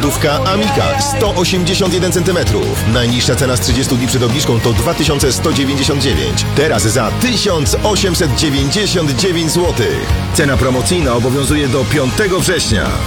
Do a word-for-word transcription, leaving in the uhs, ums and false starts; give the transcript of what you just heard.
Lodówka Amika sto osiemdziesiąt jeden centymetrów. Najniższa cena z trzydziestu dni przed obniżką to dwa tysiące sto dziewięćdziesiąt dziewięć. Teraz za tysiąc osiemset dziewięćdziesiąt dziewięć złotych. Cena promocyjna obowiązuje do piątego września.